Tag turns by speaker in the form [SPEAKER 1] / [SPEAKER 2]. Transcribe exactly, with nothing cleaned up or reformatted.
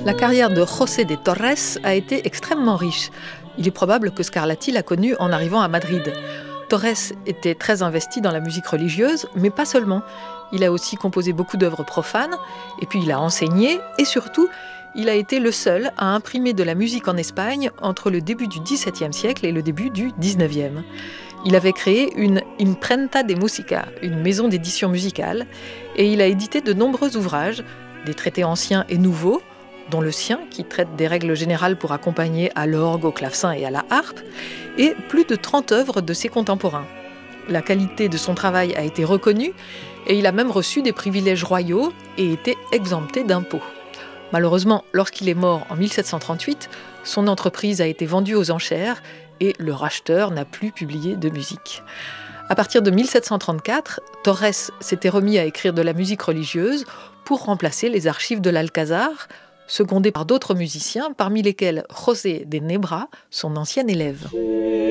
[SPEAKER 1] La carrière de José de Torres a été extrêmement riche. Il est probable que Scarlatti l'a connu en arrivant à Madrid. Torres était très investi dans la musique religieuse, mais pas seulement. Il a aussi composé beaucoup d'œuvres profanes, et puis il a enseigné, et surtout, il a été le seul à imprimer de la musique en Espagne entre le début du dix-septième siècle et le début du dix-neuvième. Il avait créé une Imprenta de Música, une maison d'édition musicale, et il a édité de nombreux ouvrages, des traités anciens et nouveaux, dont le sien, qui traite des règles générales pour accompagner à l'orgue, au clavecin et à la harpe, et plus de trente œuvres de ses contemporains. La qualité de son travail a été reconnue, et il a même reçu des privilèges royaux et été exempté d'impôts. Malheureusement, lorsqu'il est mort en mille sept cent trente-huit, son entreprise a été vendue aux enchères et le racheteur n'a plus publié de musique. À partir de mille sept cent trente-quatre, Torres s'était remis à écrire de la musique religieuse pour remplacer les archives de l'Alcazar, secondé par d'autres musiciens, parmi lesquels José de Nebra, son ancien élève.